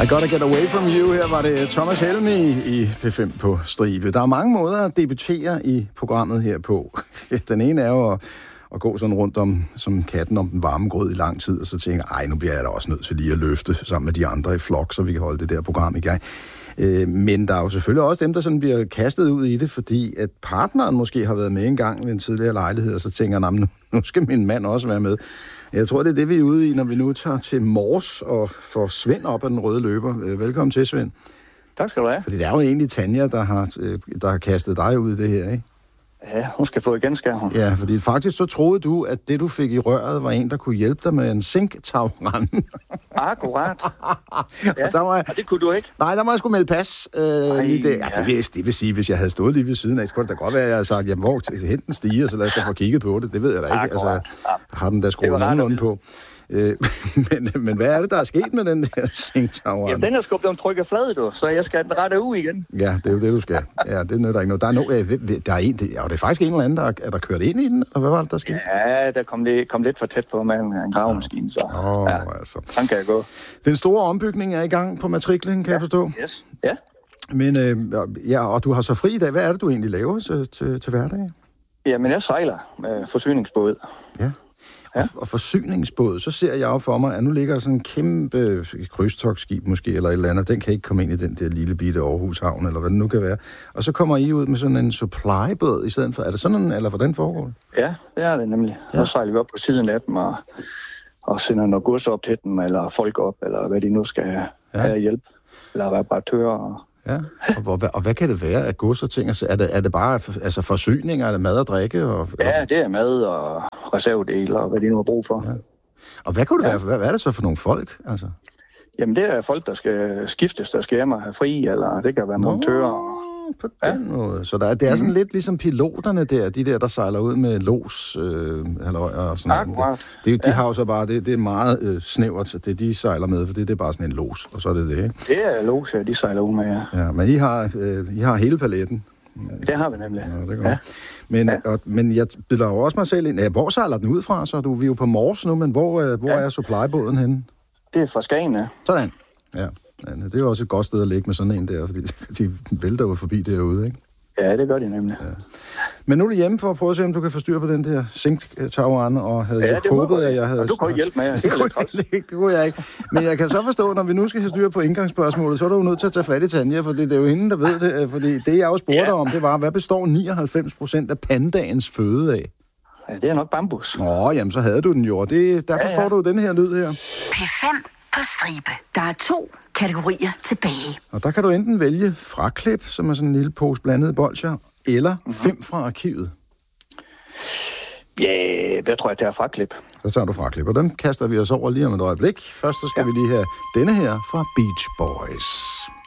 I Gotta Get Away From You. Her var det Thomas Helmig i P5 på stribe. Der er mange måder at debutere i programmet her på. Den ene er jo at gå sådan rundt om, som katten om den varme grød i lang tid, og så tænker nu bliver jeg da også nødt til lige at løfte sammen med de andre i flok, så vi kan holde det der program i gang. Men der er jo selvfølgelig også dem, der sådan bliver kastet ud i det, fordi at partneren måske har været med en gang ved en tidligere lejlighed, og så tænker nu skal min mand også være med. Jeg tror, det er det, vi er ude i, når vi nu tager til Mors og får Svend op af den røde løber. Velkommen til, Svend. Tak skal du have. Fordi det er jo egentlig Tanja, der har kastet dig ud i det her, ikke? Ja, hun skal få igen, skal hun. Ja, fordi faktisk så troede du, at det, du fik i røret, var en, der kunne hjælpe dig med en zinktagbrand. Akkurat. Ja, og det kunne du ikke. Nej, der må jeg sgu melde pas. Lige det. Ja, det vil sige, hvis jeg havde stået lige ved siden af, så kunne det da godt være, at jeg havde sagt, jamen, hvor hent den stiger, så lad os da få kigget på det. Det ved jeg da ikke. Akkurat. Altså, har den der skruet nogenlunde på. Men hvad er det, der er sket med den der zinktagbrand? Jamen, den er sgu blevet trykket flad, du, så jeg skal den rette ud igen. Ja, det er jo det, du skal. Ja, det nytter ikke noget. Der er det er faktisk en eller anden, der kørt ind i den, og hvad var det, der skete? Ja, der kom lidt for tæt på med en gravemaskine, så altså. Sådan kan jeg gå. Den store ombygning er i gang på matriklen, kan jeg forstå? Yes, ja. Men, og du har så fri i dag. Hvad er det, du egentlig laver til hverdag? Jamen, jeg sejler med forsyningsbåd. Ja. Og forsyningsbåd, så ser jeg jo for mig, at nu ligger sådan en kæmpe krydstogtskib måske, eller et eller andet. Den kan ikke komme ind i den der lille bitte Aarhus Havn, eller hvad det nu kan være. Og så kommer I ud med sådan en supply-båd i stedet for. Er det sådan en, eller hvordan foregår det? Ja, det er det nemlig. Så sejler vi op på siden af dem, og sender noget gods op til dem, eller folk op, eller hvad de nu skal have hjælp. Eller reparatører. Ja, og hvad kan det være af gods og ting? Er det bare forsyninger, er det mad og drikke? Ja, det er mad og reservedele, og hvad de nu har brug for. Ja. Og hvad kunne det være? Hvad er det så for nogle folk? Altså? Jamen, det er folk, der skal skiftes, der skal hjem og have fri, eller det kan være montører. På den måde. Så det er sådan lidt ligesom piloterne der, de der sejler ud med los, og sådan noget. De har jo så bare, det er meget snævert, det de sejler med, for det er bare sådan en los, og så er det det, ikke? Det er los, de sejler ud med, ja. Men I har hele paletten. Det har vi nemlig. Ja, det er godt. Men jeg bilder jo også mig selv ind. Hvor sejler den ud fra? Så vi er jo på Mors nu, men hvor er supply-båden henne? Det er fra Skagen, ja. Sådan, ja. Det er jo også et godt sted at ligge med sådan en der, fordi de vælter jo forbi derude, ikke? Ja, det gør de nemlig. Ja. Men nu er du hjemme for at prøve at se, om du kan få styr på den der zinktagbrand, og havde håbet, at jeg havde... Og du kunne ikke hjælpe med. Det kunne jeg ikke. Men jeg kan så forstå, når vi nu skal have styr på indgangsspørgsmålet, så er du jo nødt til at tage fat i Tanja, for det er jo hende, der ved det. Fordi det, jeg jo spurgte om, det var, hvad består 99% af pandaens føde af? Ja, det er nok bambus. Jamen, så havde du den jo, og derfor får du den her lyd her. P5 på stribe. Der er 2 kategorier tilbage. Og der kan du enten vælge fraklip, som er sådan en lille pose blandede bolsjer, eller 5 fra arkivet. Ja, der tror jeg, det er fraklip. Så tager du fraklip, og dem kaster vi os over lige om et øjeblik. Først så skal vi lige have denne her fra Beach Boys.